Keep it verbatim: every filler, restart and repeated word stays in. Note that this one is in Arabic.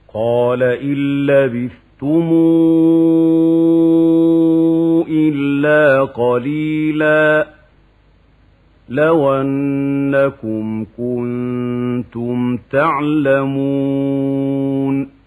قال إن لبثتم إلا قليلا لو أنكم كنتم تعلمون